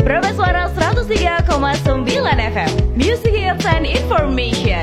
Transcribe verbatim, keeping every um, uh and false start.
Prabeswara seratus tiga koma sembilan F M, Music Hits and Information.